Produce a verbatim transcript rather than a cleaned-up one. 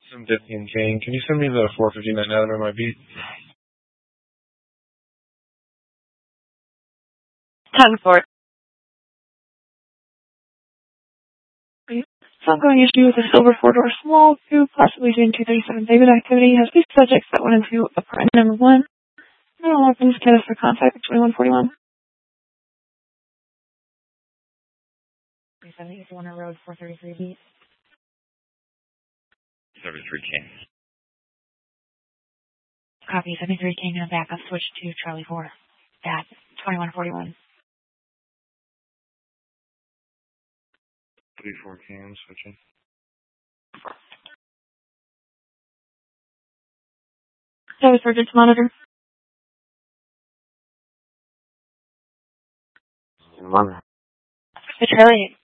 Some fifteen King. Can you send me the four fifty-nine out of my beat? ten four. Ongoing issue with a silver four-door small two, possibly June two thirty-seven David activity, has these subjects that went into apartment number one. No weapons, status for contact at twenty-one forty-one. three seventy Warner Road, four thirty-three B. seventy-three King. Copy, seventy-three King and backup switch to Charlie four at twenty-one forty-one. thirty-four King, switching. That was Sergeant's monitor. Monitor. The Charlie